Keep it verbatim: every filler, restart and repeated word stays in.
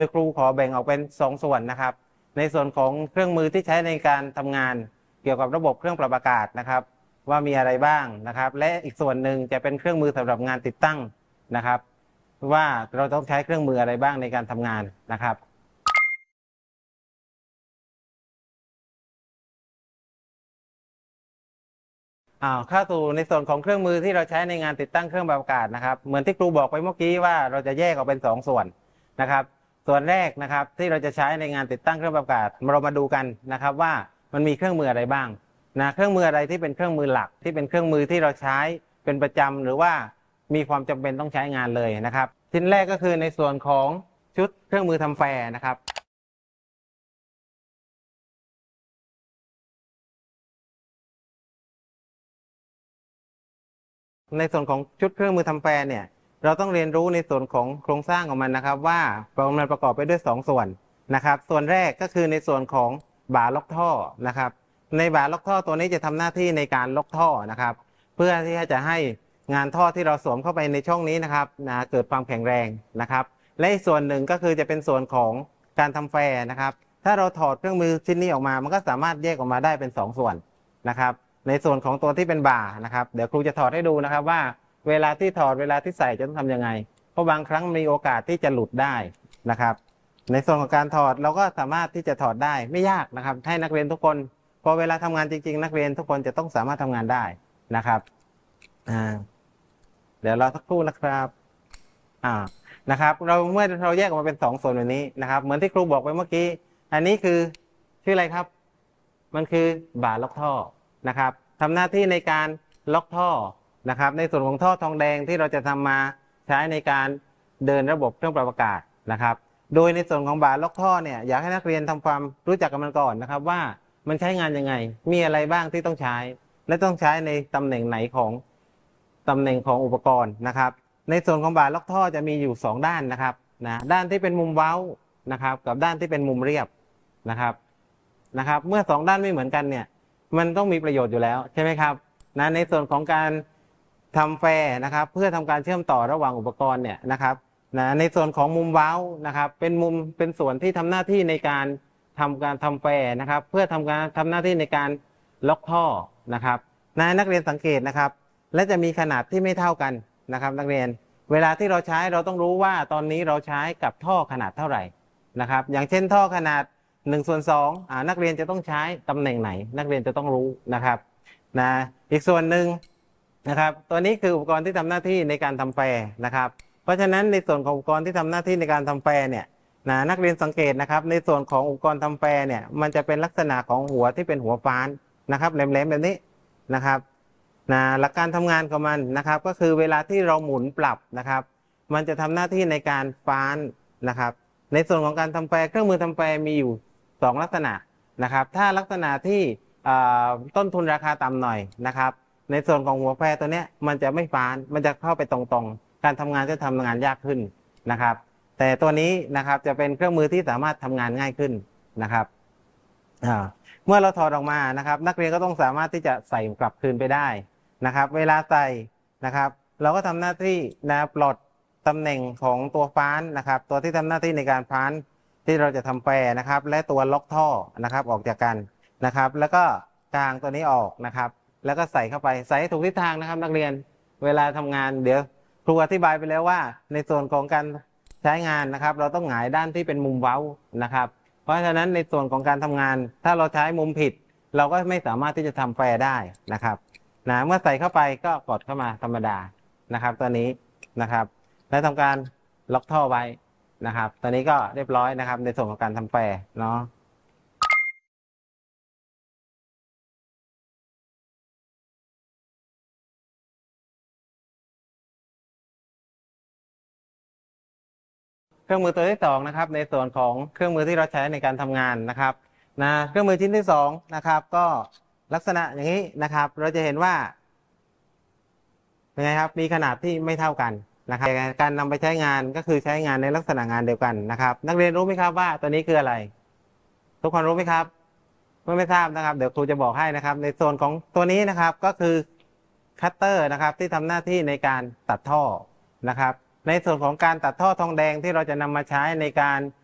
ครูขอแบ่งออกเป็นสองส่วนนะครับในส่วนของเครื่องมือที่ใช้ในการทำงานเกี่ยวกับระบบเครื่องปรับอากาศนะครับว่ามีอะไรบ้างนะครับและอีกส่วนหนึ่งจะเป็นเครื่องมือสำหรับงานติดตั้งนะครับว่าเราต้องใช้เครื่องมืออะไรบ้างในการทำงานนะครับอ้าวเข้าสู่ในส่วนของเครื่องมือที่เราใช้ในงานติดตั้งเครื่องปรับอากาศนะครับเหมือนที่ครูบอกไปเมื่อกี้ว่าเราจะแยกออกเป็นสองส่วนนะครับส่วนแรกนะครับที่เราจะใช้ในงานติดตั้งเครื่องปรับอากาศเรามาดูกันนะครับว่ามันมีเครื่องมืออะไรบ้างนะเครื่องมืออะไรที่เป็นเครื่องมือหลักที่เป็นเครื่องมือที่เราใช้เป็นประจำหรือว่ามีความจำเป็นต้องใช้งานเลยนะครับชิ้นแรกก็คือในส่วนของชุดเครื่องมือทำแฟร์นะครับในส่วนของชุดเครื่องมือทำแฟร์เนี่ยเราต้องเรียนรู้ในส่วนของโครงสร้างของมันนะครับว่ามันประกอบไปด้วยสองส่วนนะครับส่วนแรกก็คือในส่วนของบาร์ล็อกท่อนะครับในบาร์ล็อกท่อตัวนี้จะทำหน้าที่ในการล็อกท่อนะครับเพื่อที่จะให้งานท่อที่เราสวมเข้าไปในช่องนี้นะครับนะเกิดความแข็งแรงนะครับและอีกส่วนหนึ่งก็คือจะเป็นส่วนของการทำแฟร์นะครับถ้าเราถอดเครื่องมือชิ้นนี้ออกมามันก็สามารถแยกออกมาได้เป็นสองส่วนนะครับในส่วนของตัวที่เป็นบ่านะครับเดี๋ยวครูจะถอดให้ดูนะครับว่าเวลาที่ถอดเวลาที่ใส่จะต้องทำยังไงเพราะบางครั้งมีโอกาสที่จะหลุดได้นะครับในส่วนของการถอดเราก็สามารถที่จะถอดได้ไม่ยากนะครับให้นักเรียนทุกคนพอเวลาทำงานจริงๆนักเรียนทุกคนจะต้องสามารถทำงานได้นะครับอ่าเดี๋ยวรอสักครู่นะครับอ่านะครับเราเมื่อเราแยกออกมาเป็นสองส่วนแบบนี้นะครับเหมือนที่ครูบอกไปเมื่อกี้อันนี้คือชื่ออะไรครับมันคือบ่าล็อกท่อนะครับทำหน้าที่ในการล็อกท่อนะครับในส่วนของท่อทองแดงที่เราจะทำมาใช้ในการเดินระบบเครื่องปรับอากาศนะครับโดยในส่วนของบ่าล็อกท่อเนี่ยอยากให้นักเรียนทำความรู้จักกับมันก่อนนะครับว่ามันใช้งานยังไงมีอะไรบ้างที่ต้องใช้และต้องใช้ในตำแหน่งไหนของตำแหน่งของอุปกรณ์นะครับในส่วนของบ่าล็อกท่อจะมีอยู่สองด้านนะครับนะด้านที่เป็นมุมเว้านะครับกับด้านที่เป็นมุมเรียบนะครับนะครับเมื่อสองด้านไม่เหมือนกันเนี่ยมันต้องมีประโยชน์อยู่แล้วใช่ไหมครับนะในส่วนของการทำแฟร์นะครับเพื่อทำการเชื่อมต่อระหว่างอุปกรณ์เนี่ยนะครับนะในส่วนของมุมเว้านะครับเป็นมุมเป็นส่วนที่ทำหน้าที่ในการทำการทำแฟร์นะครับเพื่อทำการทำหน้าที่ในการล็อกท่อนะครับนะนักเรียนสังเกตนะครับและจะมีขนาดที่ไม่เท่ากันนะครับนักเรียนเวลาที่เราใช้เราต้องรู้ว่าตอนนี้เราใช้กับท่อขนาดเท่าไหร่นะครับอย่างเช่นท่อขนาดหนึ่งส่วนสองอ่านักเรียนจะต้องใช้ตำแหน่งไหนนักเรียนจะต้องรู้นะครับนะอีกส่วนหนึ่งนะครับตัวนี้คืออุปกรณ์ที่ทำหน้าที่ในการทำแฟร์นะครับเพราะฉะนั้นในส่วนของอุปกรณ์ที่ทำหน้าที่ในการทำแฟร์เนี่ยนะนักเรียนสังเกตนะครับในส่วนของอุปกรณ์ทำแฟร์เนี่ยมันจะเป็นลักษณะของหัวที่เป็นหัวฟ้านนะครับแหลมๆแบบนี้นะครับนะหลักการทำงานของมันนะครับก็คือเวลาที่เราหมุนปรับนะครับมันจะทำหน้าที่ในการฟ้านนะครับในส่วนของการทำแฟร์เครื่องมือทำแฟร์มีอยู่สองลักษณะนะครับถ้าลักษณะที่ต้นทุนราคาต่ำหน่อยนะครับในส่วนของหัวแฟร์ตัวนี้มันจะไม่ฟ้านมันจะเข้าไปตรงๆการทำงานจะทำงานยากขึ้นนะครับแต่ตัวนี้นะครับจะเป็นเครื่องมือที่สามารถทำงานง่ายขึ้นนะครับเมื่อเราถอดออกมานะครับนักเรียนก็ต้องสามารถที่จะใส่กลับคืนไปได้นะครับเวลาใส่นะครับเราก็ทำหน้าที่นะปลดตำแหน่งของตัวฟ้านนะครับตัวที่ทำหน้าที่ในการฟ้านที่เราจะทำแฟร์นะครับและตัวล็อกท่อนะครับออกจากกันนะครับแล้วก็กางตัวนี้ออกนะครับแล้วก็ใส่เข้าไปใส่ให้ถูกทิศทางนะครับนักเรียนเวลาทำงานเดี๋ยวครูอธิบายไปแล้วว่าในส่วนของการใช้งานนะครับเราต้องหงายด้านที่เป็นมุมเว้านะครับเพราะฉะนั้นในส่วนของการทำงานถ้าเราใช้มุมผิดเราก็ไม่สามารถที่จะทำแฟร์ได้นะครับนะเมื่อใส่เข้าไปก็กดเข้ามาธรรมดานะครับตัวนี้นะครับและทำการล็อกท่อไว้นะครับตอนนี้ก็เรียบร้อยนะครับในส่วนของการทำแฟร์เนาะเครื่องมือตัวที่สองนะครับในส่วนของเครื่องมือที่เราใช้ในการทำงานนะครับนะเครื่องมือชิ้นที่สองนะครับก็ลักษณะอย่างนี้นะครับเราจะเห็นว่าเป็นไงครับมีขนาดที่ไม่เท่ากันนะครับการนำไปใช้งานก็คือใช้งานในลักษณะงานเดียวกันนะครับนักเรียนรู้ไหมครับว่าตัวนี้คืออะไรทุกคนรู้ไหมครับเมื่อไม่ทราบนะครับเดี๋ยวครูจะบอกให้นะครับในส่วนของตัวนี้นะครับก็คือคัตเตอร์นะครับที่ทำหน้าที่ในการตัดท่อนะครับในส่วนของการตัดท่อทองแดงที่เราจะนำมาใช้ในการ